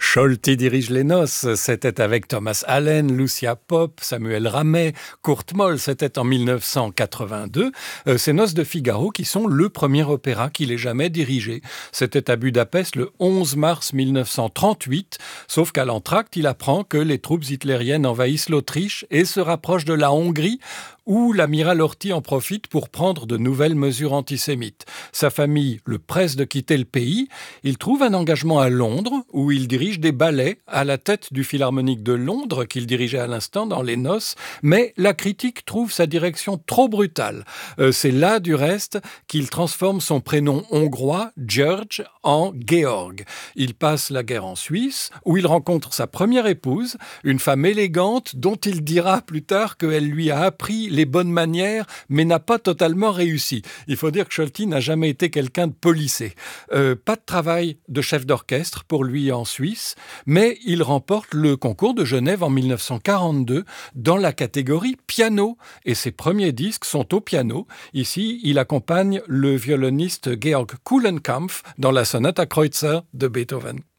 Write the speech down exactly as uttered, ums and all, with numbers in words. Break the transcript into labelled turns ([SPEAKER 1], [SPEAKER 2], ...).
[SPEAKER 1] Scholti dirige les noces, c'était avec Thomas Allen, Lucia Pope, Samuel Ramey, Kurt Moll, c'était en mille neuf cent quatre-vingt-deux. Euh, ces Noces de Figaro qui sont le premier opéra qu'il ait jamais dirigé. C'était à Budapest le onze mars mille neuf cent trente-huit, sauf qu'à l'entracte, il apprend que les troupes hitlériennes envahissent l'Autriche et se rapprochent de la Hongrie, où l'amiral Horthy en profite pour prendre de nouvelles mesures antisémites. Sa famille le presse de quitter le pays. Il trouve un engagement à Londres, où il dirige des ballets à la tête du Philharmonique de Londres, qu'il dirigeait à l'instant dans Les Noces, mais la critique trouve sa direction trop brutale. Euh, c'est là, du reste, qu'il transforme son prénom hongrois, George, en Georg. Il passe la guerre en Suisse, où il rencontre sa première épouse, une femme élégante dont il dira plus tard qu'elle lui a appris les bonnes manières, mais n'a pas totalement réussi. Il faut dire que Scholti n'a jamais été quelqu'un de policé. Euh, pas de travail de chef d'orchestre pour lui en Suisse, mais il remporte le concours de Genève en mille neuf cent quarante-deux dans la catégorie piano, et ses premiers disques sont au piano. Ici, il accompagne le violoniste Georg Kuhlenkampff dans la sonate à Kreutzer de Beethoven.